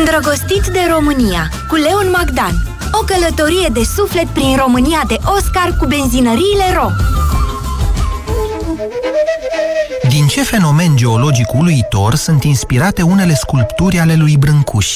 Îndrăgostit de România cu Leon Magdan. O călătorie de suflet prin România de Oscar cu benzinăriile Ro. Din ce fenomen geologic uluitor sunt inspirate unele sculpturi ale lui Brâncuș?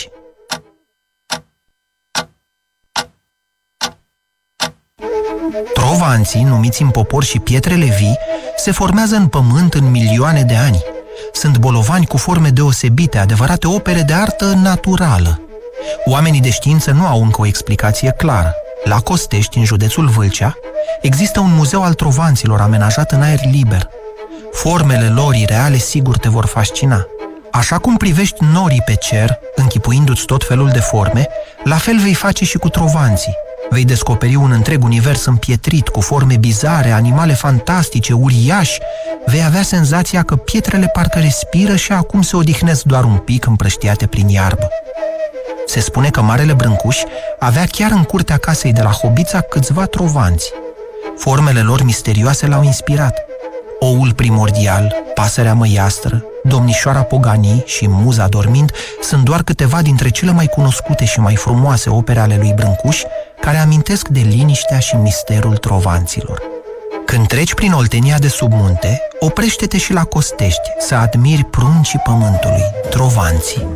Trovanții, numiți în popor și pietrele vii, se formează în pământ în milioane de ani. Sunt bolovani cu forme deosebite, adevărate opere de artă naturală. Oamenii de știință nu au încă o explicație clară. La Costești, în județul Vâlcea, există un muzeu al trovanților amenajat în aer liber. Formele lor ireale sigur te vor fascina. Așa cum privești norii pe cer, închipuindu-ți tot felul de forme, la fel vei face și cu trovanții. Vei descoperi un întreg univers împietrit, cu forme bizare, animale fantastice, uriași. Vei avea senzația că pietrele parcă respiră și acum se odihnesc doar un pic împrăștiate prin iarbă. Se spune că Marele Brâncuș avea chiar în curtea casei de la Hobița câțiva trovanți. Formele lor misterioase l-au inspirat. Oul primordial, pasărea măiastră, domnișoara Poganii și muza dormind sunt doar câteva dintre cele mai cunoscute și mai frumoase opere ale lui Brâncuș, care amintesc de liniștea și misterul trovanților. Când treci prin Oltenia de sub munte, oprește-te și la Costești să admiri pruncii pământului, trovanții.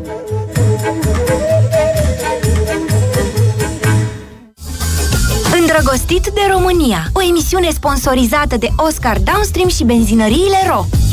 Îndrăgostit de România, o emisiune sponsorizată de Oscar Downstream și benzinăriile Ro.